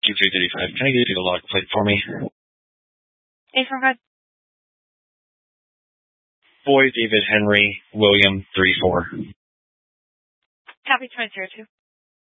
Q335. Can I give you the log plate for me? 845. Boy David Henry William 34. Copy 2002.